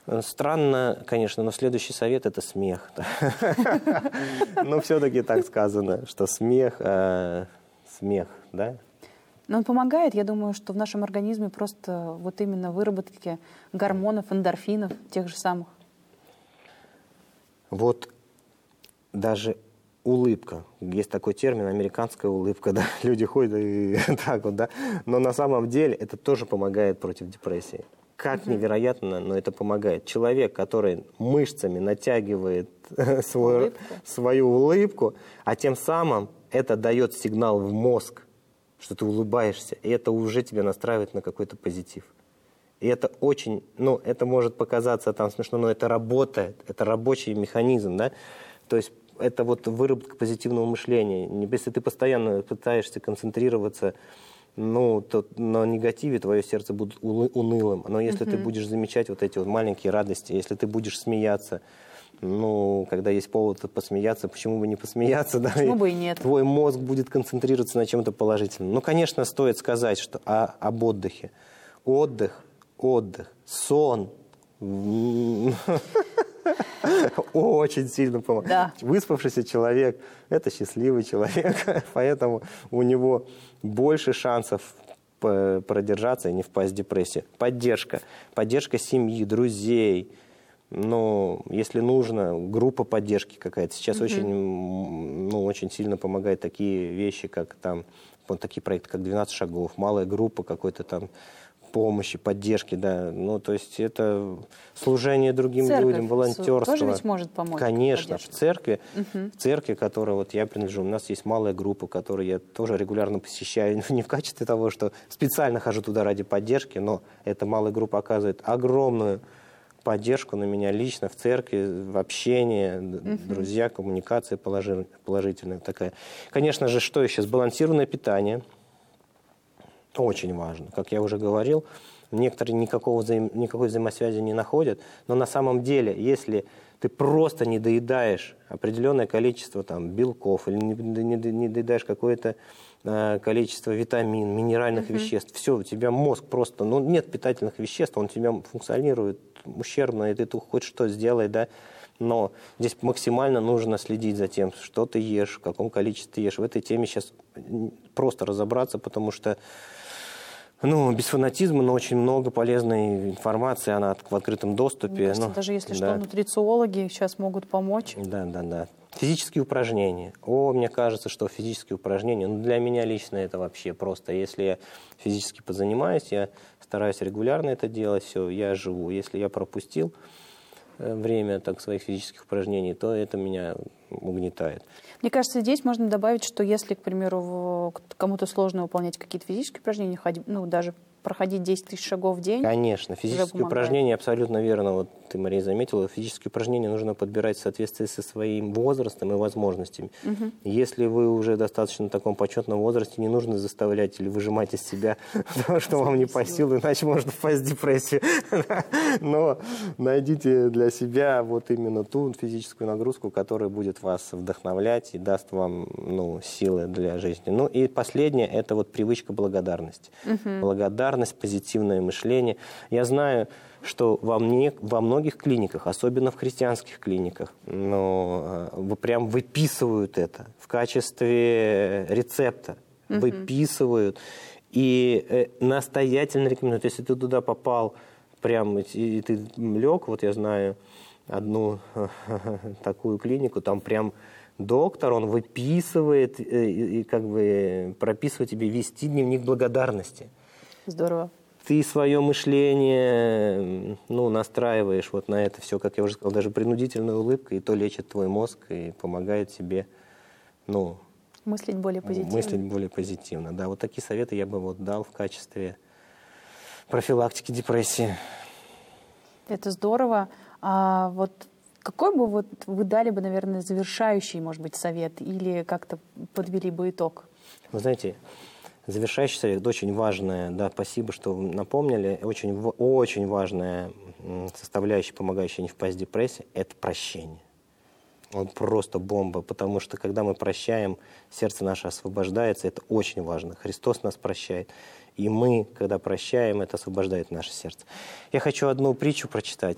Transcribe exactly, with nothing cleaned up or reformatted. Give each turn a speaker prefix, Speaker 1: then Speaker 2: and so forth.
Speaker 1: Странно, конечно, но следующий совет – это смех. Но все-таки так сказано, что смех, смех, да?
Speaker 2: Но он помогает, я думаю, что в нашем организме просто вот именно выработке гормонов, эндорфинов, тех же самых.
Speaker 1: Вот даже улыбка. Есть такой термин американская улыбка, да. Люди ходят и так вот, да. Но на самом деле это тоже помогает против депрессии. Как угу. невероятно, но это помогает. Человек, который мышцами натягивает свой, улыбку. свою улыбку, а тем самым это дает сигнал в мозг, что ты улыбаешься, и это уже тебя настраивает на какой-то позитив. И это очень, ну, это может показаться там смешно, но это работает, это рабочий механизм, да. То есть это вот выработка позитивного мышления. Если ты постоянно пытаешься концентрироваться, ну, то на негативе твое сердце будет унылым. Но если uh-huh. ты будешь замечать вот эти вот маленькие радости, если ты будешь смеяться, ну, когда есть повод посмеяться, почему бы не посмеяться, да?
Speaker 2: Почему бы и нет?
Speaker 1: Твой мозг будет концентрироваться на чем-то положительном. Ну, конечно, стоит сказать, что о, об отдыхе. Отдых, отдых, сон. Очень сильно помогает. Да. Выспавшийся человек – это счастливый человек, поэтому у него больше шансов продержаться и не впасть в депрессию. Поддержка. Поддержка семьи, друзей. Ну, если нужно, группа поддержки какая-то. Сейчас mm-hmm. очень, ну, очень сильно помогают такие вещи, как там, вот такие проекты, как двенадцать шагов, малая группа какой-то там, помощи, поддержки, да, ну, то есть это служение другим
Speaker 2: Церковь
Speaker 1: людям, волонтерство.
Speaker 2: Тоже ведь может помочь.
Speaker 1: Конечно, в церкви, угу. в церкви, которой вот я принадлежу, у нас есть малая группа, которую я тоже регулярно посещаю, не в качестве того, что специально хожу туда ради поддержки, но эта малая группа оказывает огромную поддержку на меня лично в церкви, в общении, угу. друзья, коммуникация положительная такая. Конечно же, что еще? Сбалансированное питание. Очень важно. Как я уже говорил, некоторые никакого взаим... никакой взаимосвязи не находят, но на самом деле, если ты просто не доедаешь определенное количество там, белков или не, не, не доедаешь какое-то э, количество витамин, минеральных uh-huh. веществ, все, у тебя мозг просто, ну, нет питательных веществ, он у тебя функционирует ущербно, и ты хоть что сделай, да, но здесь максимально нужно следить за тем, что ты ешь, в каком количестве ты ешь. В этой теме сейчас просто разобраться, потому что ну, без фанатизма, но очень много полезной информации, она в открытом доступе.
Speaker 2: Мне кажется,
Speaker 1: ну,
Speaker 2: даже если
Speaker 1: да.
Speaker 2: что, нутрициологи сейчас могут помочь.
Speaker 1: Да, да, да. Физические упражнения. О, мне кажется, что физические упражнения, ну, для меня лично это вообще просто. Если я физически позанимаюсь, я стараюсь регулярно это делать, все, я живу. Если я пропустил время так, своих физических упражнений, то это меня угнетает.
Speaker 2: Мне кажется, здесь можно добавить, что если, к примеру, кому-то сложно выполнять какие-то физические упражнения, ну, даже проходить десять тысяч шагов в день.
Speaker 1: Конечно, физические упражнения, абсолютно верно, вот ты, Мария, заметила, физические упражнения нужно подбирать в соответствии со своим возрастом и возможностями. Угу. Если вы уже достаточно в таком почетном возрасте, не нужно заставлять или выжимать из себя то, что вам не по силу, иначе можно впасть в депрессию. Но найдите для себя вот именно ту физическую нагрузку, которая будет вас вдохновлять и даст вам, ну, силы для жизни. Ну и последнее, это вот привычка благодарности. Благодарность. Позитивное мышление. Я знаю, что во, мне, во многих клиниках, особенно в христианских клиниках, но, вы прям выписывают это в качестве рецепта. Uh-huh. Выписывают. И э, настоятельно рекомендуют. Если ты туда попал, прям, и, и ты лег, вот я знаю одну такую клинику, там прям доктор, он выписывает и, и как бы прописывает тебе вести дневник благодарности.
Speaker 2: Здорово.
Speaker 1: Ты свое мышление, ну, настраиваешь вот на это все, как я уже сказал, даже принудительная улыбка, и то лечит твой мозг и помогает тебе, ну,
Speaker 2: мыслить более позитивно.
Speaker 1: Мыслить более позитивно, да. Вот такие советы я бы вот дал в качестве профилактики депрессии.
Speaker 2: Это здорово. А вот какой бы вот вы дали бы, наверное, завершающий, может быть, совет или как-то подвели бы итог?
Speaker 1: Вы знаете, завершающий совет очень важное, да, спасибо, что вы напомнили, очень, очень важная составляющая, помогающая не впасть в депрессию, это прощение. Он просто бомба, потому что когда мы прощаем, сердце наше освобождается, это очень важно. Христос нас прощает, и мы, когда прощаем, это освобождает наше сердце. Я хочу одну притчу прочитать.